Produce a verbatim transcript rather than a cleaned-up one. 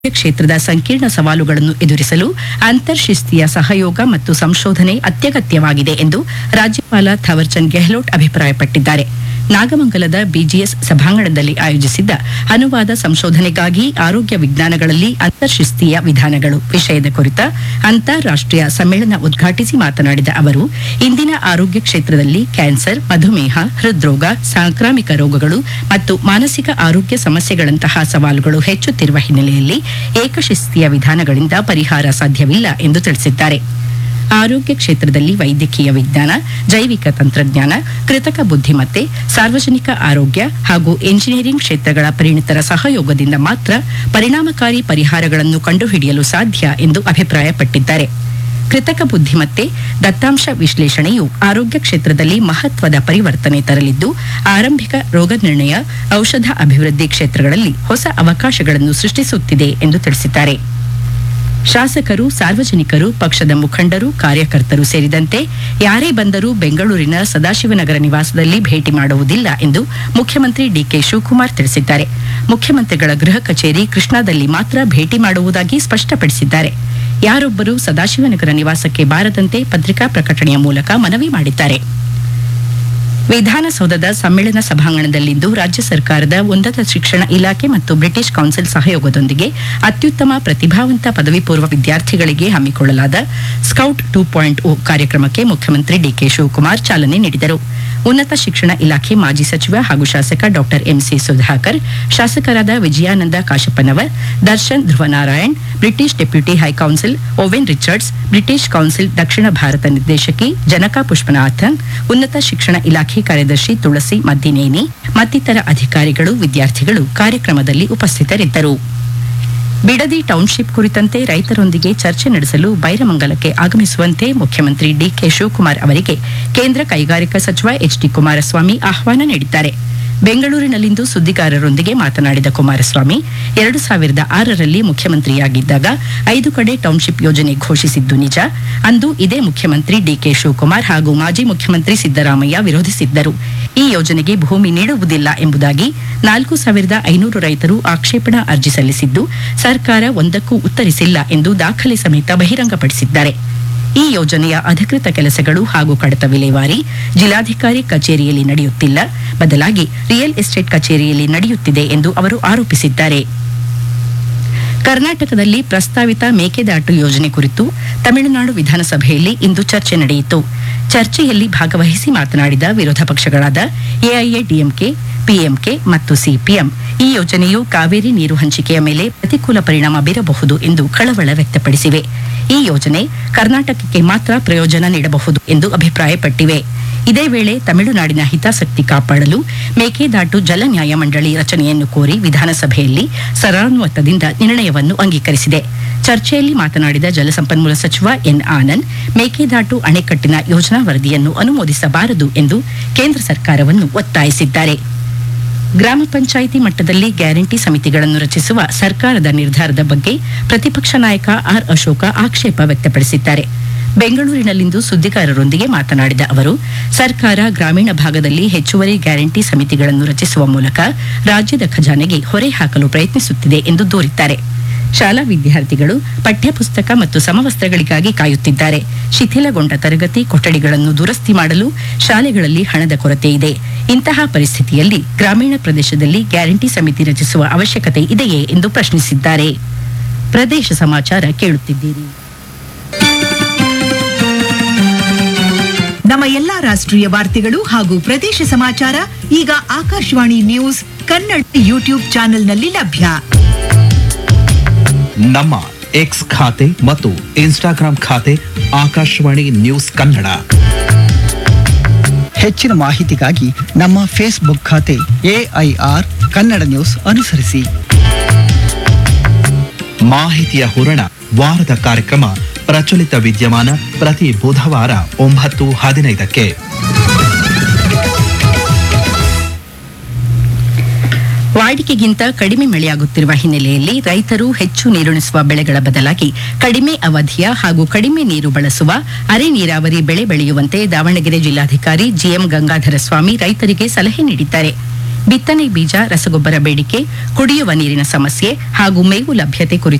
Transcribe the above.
ಕ್ಷೇತ್ರದ ಸಂಕೀರ್ಣ ಸವಾಲುಗಳನ್ನು ಎದುರಿಸಲು ಅಂತರ್ಶಿಸ್ತೀಯ ಸಹಯೋಗ ಮತ್ತು ಸಂಶೋಧನೆ ಅತ್ಯಗತ್ಯವಾಗಿದೆ ಎಂದು ರಾಜ್ಯಪಾಲ ಥಾವರ್ಚಂದ್ ಗೆಹ್ಲೋಟ್ ಅಭಿಪ್ರಾಯಪಟ್ಟಿದ್ದಾರೆ. ನಾಗಮಂಗಲದ ಬಿಜಿಎಸ್ ಸಭಾಂಗಣದಲ್ಲಿ ಆಯೋಜಿಸಿದ್ದ ಅನುವಾದ ಸಂಶೋಧನೆಗಾಗಿ ಆರೋಗ್ಯ ವಿಜ್ಞಾನಗಳಲ್ಲಿ ಅಂತರ್ಶಿಸ್ತೀಯ ವಿಧಾನಗಳು ವಿಷಯದ ಕುರಿತ ಅಂತಾರಾಷ್ಟೀಯ ಸಮ್ಮೇಳನ ಉದ್ಘಾಟಿಸಿ ಮಾತನಾಡಿದ ಅವರು, ಇಂದಿನ ಆರೋಗ್ಯ ಕ್ಷೇತ್ರದಲ್ಲಿ ಕ್ಯಾನ್ಸರ್, ಮಧುಮೇಹ, ಹೃದ್ರೋಗ, ಸಾಂಕ್ರಾಮಿಕ ರೋಗಗಳು ಮತ್ತು ಮಾನಸಿಕ ಆರೋಗ್ಯ ಸಮಸ್ಯೆಗಳಂತಹ ಸವಾಲುಗಳು ಹೆಚ್ಚುತ್ತಿರುವ ಹಿನ್ನೆಲೆಯಲ್ಲಿ ಏಕಶಿಸ್ತೀಯ ವಿಧಾನಗಳಿಂದ ಪರಿಹಾರ ಸಾಧ್ಯವಿಲ್ಲ ಎಂದು ತಿಳಿಸಿದ್ದಾರೆ. ಆರೋಗ್ಯ ಕ್ಷೇತ್ರದಲ್ಲಿ ವೈದ್ಯಕೀಯ ವಿಜ್ಞಾನ, ಜೈವಿಕ ತಂತ್ರಜ್ಞಾನ, ಕೃತಕ ಬುದ್ಧಿಮತ್ತೆ, ಸಾರ್ವಜನಿಕ ಆರೋಗ್ಯ ಹಾಗೂ ಎಂಜಿನಿಯರಿಂಗ್ ಕ್ಷೇತ್ರಗಳ ಪರಿಣಿತರ ಸಹಯೋಗದಿಂದ ಮಾತ್ರ ಪರಿಣಾಮಕಾರಿ ಪರಿಹಾರಗಳನ್ನು ಕಂಡುಹಿಡಿಯಲು ಸಾಧ್ಯ ಎಂದು ಅಭಿಪ್ರಾಯಪಟ್ಟಿದ್ದಾರೆ. ಕೃತಕ ಬುದ್ಧಿಮತ್ತೆ, ದತ್ತಾಂಶ ವಿಶ್ಲೇಷಣೆಯು ಆರೋಗ್ಯ ಕ್ಷೇತ್ರದಲ್ಲಿ ಮಹತ್ವದ ಪರಿವರ್ತನೆ ತರಲಿದ್ದು, ಆರಂಭಿಕ ರೋಗ ನಿರ್ಣಯ, ಔಷಧ ಅಭಿವೃದ್ಧಿ ಕ್ಷೇತ್ರಗಳಲ್ಲಿ ಹೊಸ ಅವಕಾಶಗಳನ್ನು ಸೃಷ್ಟಿಸುತ್ತಿದೆ ಎಂದು ತಿಳಿಸಿದ್ದಾರೆ. ಶಾಸಕರು, ಸಾರ್ವಜನಿಕರು, ಪಕ್ಷದ ಮುಖಂಡರು, ಕಾರ್ಯಕರ್ತರು ಸೇರಿದಂತೆ ಯಾರೇ ಬಂದರೂ ಬೆಂಗಳೂರಿನ ಸದಾಶಿವನಗರ ನಿವಾಸದಲ್ಲಿ ಭೇಟಿ ಮಾಡುವುದಿಲ್ಲ ಎಂದು ಮುಖ್ಯಮಂತ್ರಿ ಡಿಕೆ ಶಿವಕುಮಾರ್ ತಿಳಿಸಿದ್ದಾರೆ. ಮುಖ್ಯಮಂತ್ರಿಗಳ ಗೃಹ ಕಚೇರಿ ಕೃಷ್ಣಾದಲ್ಲಿ ಮಾತ್ರ ಭೇಟಿ ಮಾಡುವುದಾಗಿ ಸ್ಪಷ್ಟಪಡಿಸಿದ್ದಾರೆ. ಯಾರೊಬ್ಬರೂ ಸದಾಶಿವನಗರ ನಿವಾಸಕ್ಕೆ ಬಾರದಂತೆ ಪತ್ರಿಕಾ ಪ್ರಕಟಣೆಯ ಮೂಲಕ ಮನವಿ ಮಾಡಿದ್ದಾರೆ. ವಿಧಾನಸೌಧದ ಸಮ್ಮೇಳನ ಸಭಾಂಗಣದಲ್ಲಿಂದು ರಾಜ್ಯ ಸರ್ಕಾರದ ಉನ್ನತ ಶಿಕ್ಷಣ ಇಲಾಖೆ ಮತ್ತು ಬ್ರಿಟಿಷ್ ಕೌನ್ಸಿಲ್ ಸಹಯೋಗದೊಂದಿಗೆ ಅತ್ಯುತ್ತಮ ಪ್ರತಿಭಾವಂತ ಪದವಿ ಪೂರ್ವ ವಿದ್ಯಾರ್ಥಿಗಳಿಗೆ ಹಮ್ಮಿಕೊಳ್ಳಲಾದ ಸ್ಕೌಟ್ ಟೂ ಪಾಯಿಂಟ್ ಓ ಕಾರ್ಯಕ್ರಮಕ್ಕೆ ಮುಖ್ಯಮಂತ್ರಿ ಡಿಕೆ ಶಿವಕುಮಾರ್ ಚಾಲನೆ ನೀಡಿದರು. ಉನ್ನತ ಶಿಕ್ಷಣ ಇಲಾಖೆ ಮಾಜಿ ಸಚಿವ ಹಾಗೂ ಶಾಸಕ ಡಾಕ್ಟರ್ ಎಂಸಿ ಸುಧಾಕರ್, ಶಾಸಕರಾದ Vijayananda Kashappanavar, Darshan Dhruvanarayan, British deputy ಹೈಕೌನ್ಸಿಲ್ oven Richards, British council ದಕ್ಷಿಣ ಭಾರತ ನಿರ್ದೇಶಕಿ ಜನಕಾ ಪುಷ್ಪನಾಥನ್, ಉನ್ನತ ಶಿಕ್ಷಣ ಇಲಾಖೆ ಕಾರ್ಯದರ್ಶಿ ತುಳಸಿ ಮದ್ದಿನೇನಿ ಮತ್ತಿತರ ಅಧಿಕಾರಿಗಳು, ವಿದ್ಯಾರ್ಥಿಗಳು ಕಾರ್ಯಕ್ರಮದಲ್ಲಿ ಉಪಸ್ಥಿತರಿದ್ದರು. ಬಿಡದಿ ಟೌನ್ಶಿಪ್ ಕುರಿತಂತೆ ರೈತರೊಂದಿಗೆ ಚರ್ಚೆ ನಡೆಸಲು ಬೈರಮಂಗಲಕ್ಕೆ ಆಗಮಿಸುವಂತೆ ಮುಖ್ಯಮಂತ್ರಿ ಡಿಕೆ ಶಿವಕುಮಾರ್ ಅವರಿಗೆ ಕೇಂದ್ರ ಕೈಗಾರಿಕಾ ಸಚಿವ ಎಚ್ ಡಿ ಕುಮಾರಸ್ವಾಮಿ ಆಹ್ವಾನ ನೀಡಿದ್ದಾರೆ. ಬೆಂಗಳೂರಿನಲ್ಲಿಂದು ಸುದ್ದಿಗಾರರೊಂದಿಗೆ ಮಾತನಾಡಿದ ಕುಮಾರಸ್ವಾಮಿ, ಎರಡು ಸಾವಿರದ ಆರರಲ್ಲಿ ಮುಖ್ಯಮಂತ್ರಿಯಾಗಿದ್ದಾಗ ಐದು ಕಡೆ ಟೌನ್ಶಿಪ್ ಯೋಜನೆ ಘೋಷಿಸಿದ್ದು ನಿಜ. ಅಂದು ಇದೇ ಮುಖ್ಯಮಂತ್ರಿ ಡಿಕೆ ಶಿವಕುಮಾರ್ ಹಾಗೂ ಮಾಜಿ ಮುಖ್ಯಮಂತ್ರಿ ಸಿದ್ದರಾಮಯ್ಯ ವಿರೋಧಿಸಿದ್ದರು. ಈ ಯೋಜನೆಗೆ ಭೂಮಿ ನೀಡುವುದಿಲ್ಲ ಎಂಬುದಾಗಿ ನಾಲ್ಕು ಸಾವಿರದ ಐನೂರು ರೈತರು ಆಕ್ಷೇಪಣಾ ಅರ್ಜಿ ಸಲ್ಲಿಸಿದ್ದು, ಸರ್ಕಾರ ಒಂದಕ್ಕೂ ಉತ್ತರಿಸಿಲ್ಲ ಎಂದು ದಾಖಲೆ ಸಮೇತ ಬಹಿರಂಗಪಡಿಸಿದ್ದಾರೆ. ಈ ಯೋಜನೆಯ ಅಧಿಕೃತ ಕೆಲಸಗಳು ಹಾಗೂ ಕಡತ ವಿಲೇವಾರಿ ಜಿಲ್ಲಾಧಿಕಾರಿ ಕಚೇರಿಯಲ್ಲಿ ನಡೆಯುತ್ತಿಲ್ಲ, ಬದಲಾಗಿ ರಿಯಲ್ ಎಸ್ಟೇಟ್ ಕಚೇರಿಯಲ್ಲಿ ನಡೆಯುತ್ತಿದೆ ಎಂದು ಅವರು ಆರೋಪಿಸಿದ್ದಾರೆ. ಕರ್ನಾಟಕದಲ್ಲಿ ಪ್ರಸ್ತಾವಿತ ಮೇಕೆದಾಟು ಯೋಜನೆ ಕುರಿತು ತಮಿಳುನಾಡು ವಿಧಾನಸಭೆಯಲ್ಲಿ ಇಂದು ಚರ್ಚೆ ನಡೆಯಿತು. ಚರ್ಚೆಯಲ್ಲಿ ಭಾಗವಹಿಸಿ ಮಾತನಾಡಿದ ವಿರೋಧ ಪಕ್ಷಗಳಾದ ಎಐಎಡಿಎಂಕೆ, ಪಿಎಂಕೆ ಮತ್ತು ಸಿಪಿಎಂ, ಈ ಯೋಜನೆಯು ಕಾವೇರಿ ನೀರು ಹಂಚಿಕೆಯ ಮೇಲೆ ಪ್ರತಿಕೂಲ ಪರಿಣಾಮ ಬೀರಬಹುದು ಎಂದು ಕಳವಳ ವ್ಯಕ್ತಪಡಿಸಿವೆ. ಈ ಯೋಜನೆ ಕರ್ನಾಟಕಕ್ಕೆ ಮಾತ್ರ ಪ್ರಯೋಜನ ನೀಡಬಹುದು ಎಂದು ಅಭಿಪ್ರಾಯಪಟ್ಟಿವೆ. ಇದೇ ವೇಳೆ ತಮಿಳುನಾಡಿನ ಹಿತಾಸಕ್ತಿ ಕಾಪಾಡಲು ಮೇಕೆದಾಟು ಜಲ ನ್ಯಾಯಮಂಡಳಿ ರಚನೆಯನ್ನು ಕೋರಿ ವಿಧಾನಸಭೆಯಲ್ಲಿ ಸರ್ವಾನುಮತದಿಂದ ನಿರ್ಣಯವನ್ನು ಅಂಗೀಕರಿಸಿದೆ. ಚರ್ಚೆಯಲ್ಲಿ ಮಾತನಾಡಿದ ಜಲಸಂಪನ್ಮೂಲ ಸಚಿವ ಎನ್ ಆನಂದ್, ಮೇಕೆದಾಟು ಅಣೆಕಟ್ಟಿನ ಯೋಜನಾ ವರದಿಯನ್ನು ಅನುಮೋದಿಸಬಾರದು ಎಂದು ಕೇಂದ್ರ ಸರ್ಕಾರವನ್ನು ಒತ್ತಾಯಿಸಿದ್ದಾರೆ. ಗ್ರಾಮ ಪಂಚಾಯಿತಿ ಮಟ್ಟದಲ್ಲಿ ಗ್ಯಾರಂಟಿ ಸಮಿತಿಗಳನ್ನು ರಚಿಸುವ ಸರ್ಕಾರದ ನಿರ್ಧಾರದ ಬಗ್ಗೆ ಪ್ರತಿಪಕ್ಷ ನಾಯಕ ಆರ್ ಅಶೋಕ ಆಕ್ಷೇಪ ವ್ಯಕ್ತಪಡಿಸಿದ್ದಾರೆ. ಬೆಂಗಳೂರಿನಲ್ಲಿಂದು ಸುದ್ದಿಗಾರರೊಂದಿಗೆ ಮಾತನಾಡಿದ ಅವರು, ಸರ್ಕಾರ ಗ್ರಾಮೀಣ ಭಾಗದಲ್ಲಿ ಹೆಚ್ಚುವರಿ ಗ್ಯಾರಂಟಿ ಸಮಿತಿಗಳನ್ನು ರಚಿಸುವ ಮೂಲಕ ರಾಜ್ಯದ ಖಜಾನೆಗೆ ಹೊರೆ ಹಾಕಲು ಪ್ರಯತ್ನಿಸುತ್ತಿದೆ ಎಂದು ದೂರಿದ್ದಾರೆ. ಶಾಲಾ ವಿದ್ಯಾರ್ಥಿಗಳು ಪಠ್ಯಪುಸ್ತಕ ಮತ್ತು ಸಮವಸ್ತ್ರಗಳಿಗಾಗಿ ಕಾಯುತ್ತಿದ್ದಾರೆ. ಶಿಥಿಲಗೊಂಡ ತರಗತಿ ಕೊಠಡಿಗಳನ್ನು ದುರಸ್ತಿ ಮಾಡಲು ಶಾಲೆಗಳಲ್ಲಿ ಹಣದ ಕೊರತೆ ಇದೆ. ಇಂತಹ ಪರಿಸ್ಥಿತಿಯಲ್ಲಿ ಗ್ರಾಮೀಣ ಪ್ರದೇಶದಲ್ಲಿ ಗ್ಯಾರಂಟಿ ಸಮಿತಿ ರಚಿಸುವ ಅವಶ್ಯಕತೆ ಇದೆಯೇ ಎಂದು ಪ್ರಶ್ನಿಸಿದ್ದಾರೆ. ಪ್ರದೇಶ ಸಮಾಚಾರ ಕೇಳುತ್ತಿದ್ದೀರಿ. ನಮ್ಮ ಎಲ್ಲಾ ರಾಷ್ಟ್ರೀಯ ವಾರ್ತೆಗಳು ಹಾಗೂ ಪ್ರದೇಶ ಸಮಾಚಾರ ಈಗ ಆಕಾಶವಾಣಿ ನ್ಯೂಸ್ ಕನ್ನಡ ಯೂಟ್ಯೂಬ್ ಚಾನೆಲ್ನಲ್ಲಿ ಲಭ್ಯ. ನಮ್ಮ ಎಕ್ಸ್ ಖಾತೆ ಮತ್ತು ಇನ್ಸ್ಟಾಗ್ರಾಂ ಖಾತೆ ಆಕಾಶವಾಣಿ ನ್ಯೂಸ್ ಕನ್ನಡ. ಹೆಚ್ಚಿನ ಮಾಹಿತಿಗಾಗಿ ನಮ್ಮ ಫೇಸ್ಬುಕ್ ಖಾತೆ ಎಐಆರ್ ಕನ್ನಡ ನ್ಯೂಸ್ ಅನುಸರಿಸಿ. ಮಾಹಿತಿಯ ಹೂರಣ ವಾರದ ಕಾರ್ಯಕ್ರಮ ಪ್ರಚಲಿತ ವಿದ್ಯಮಾನ ಪ್ರತಿ ಬುಧವಾರ ಒಂಬತ್ತು ಹದಿನೈದಕ್ಕೆ. ವಾಡಿಕೆಗಿಂತ ಕಡಿಮೆ ಮಳೆಯಾಗುತ್ತಿರುವ ಹಿನ್ನೆಲೆಯಲ್ಲಿ ರೈತರು ಹೆಚ್ಚು ನೀರುಣಿಸುವ ಬೆಳೆಗಳ ಬದಲಾಗಿ ಕಡಿಮೆ ಅವಧಿಯ ಹಾಗೂ ಕಡಿಮೆ ನೀರು ಬಳಸುವ ಅರೆ ನೀರಾವರಿ ಬೆಳೆ ಬೆಳೆಯುವಂತೆ ದಾವಣಗೆರೆ ಜಿಲ್ಲಾಧಿಕಾರಿ ಜಿಎಂ ಗಂಗಾಧರ ಸ್ವಾಮಿ ರೈತರಿಗೆ ಸಲಹೆ ನೀಡಿದ್ದಾರೆ. ಬಿತ್ತನೆ ಬೀಜ ರಸಗೊಬ್ಬರ ಬೇಡಿಕೆ ಕುಡಿಯುವ ನೀರಿನ ಸಮಸ್ಯೆ ಹಾಗೂ ಮೇವು ಲಭ್ಯತೆ ಕುರಿತು